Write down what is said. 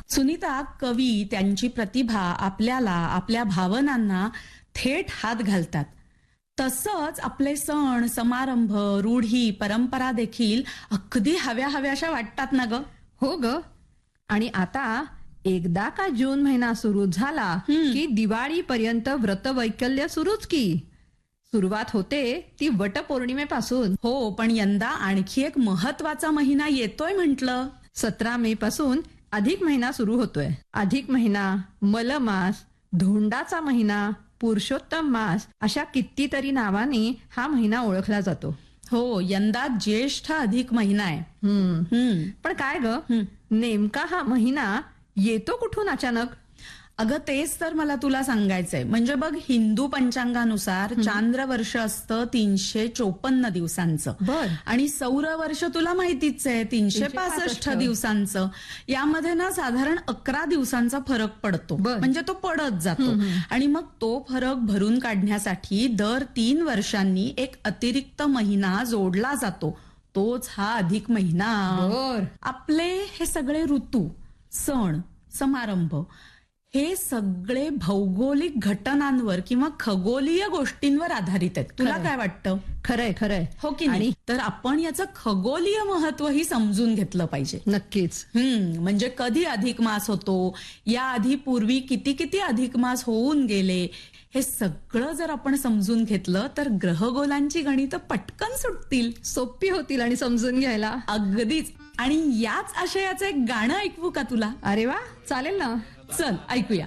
सुनीता, कवी त्यांची प्रतिभा आपल्याला आपल्या भावनांना थेट हात घालतात. तसंच आपले सण समारंभ रूढी परंपरा देखील अगदी हव्या हव्याशा वाटतात ना ग. हो ग. आणि आता एकदा का जून महिना सुरू झाला की दिवाळीपर्यंत व्रतवैकल्य सुरूच की. सुरुवात होते ती वटपौर्णिमेपासून. हो, पण यंदा आणखी एक महत्वाचा महिना येतोय म्हटलं. 17 मे पासून अधिक महिना सुरू होतोय. अधिक महिना, मलमास, धोंडाचा महिना, पुरुषोत्तम मास अशा कितीतरी नावाने हा महिना ओळखला जातो. हो, यंदा ज्येष्ठ अधिक महिना आहे. पण काय ग, नेमका हा महिना येतो कुठून अचानक? अगं तेच तर मला तुला सांगायचंय. म्हणजे बघ, हिंदू पंचांगानुसार चांद्र वर्ष असतं 354 दिवसांचं. बर. आणि सौर वर्ष तुला माहितीच आहे 365 दिवसांचं. यामध्ये ना साधारण 11 दिवसांचा फरक पडतो. म्हणजे तो पडत जातो. आणि मग तो फरक भरून काढण्यासाठी दर 3 वर्षांनी एक अतिरिक्त महिना जोडला जातो. तोच हा अधिक महिना. आपले हे सगळे ऋतू, सण, समारंभ हे सगळे भौगोलिक घटनांवर किंवा खगोलीय गोष्टींवर आधारित आहेत. तुला काय वाटतं? खरंय खरंय. हो की नाही? तर आपण याचं खगोलीय महत्वही समजून घेतलं पाहिजे. नक्कीच. म्हणजे कधी अधिक मास होतो, या आधी पूर्वी किती किती अधिक मास होऊन गेले, हे सगळं जर आपण समजून घेतलं तर ग्रहगोलांची गणितं पटकन सुटतील, सोपी होतील आणि समजून घ्यायला. अगदीच. आणि याच आशयाचं एक गाणं ऐकवू का तुला? अरे वा, चालेल ना. चल ऐकूया.